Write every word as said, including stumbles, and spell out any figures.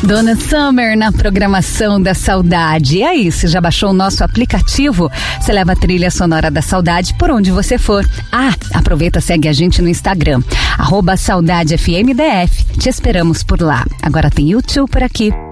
Donna Summer na programação da saudade. E aí, você já baixou o nosso aplicativo? Você leva a trilha sonora da saudade por onde você for. Ah, aproveita, segue a gente no Instagram, arroba Saudade F M D F. Te esperamos por lá. Agora tem YouTube por aqui.